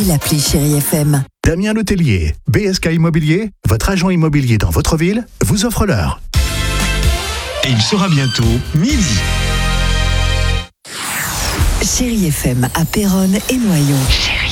L'appli Chérie FM. Damien Letellier, BSK Immobilier, votre agent immobilier dans votre ville, vous offre l'heure. Et il sera bientôt midi. Chérie FM à Péronne et Noyon. Chérie.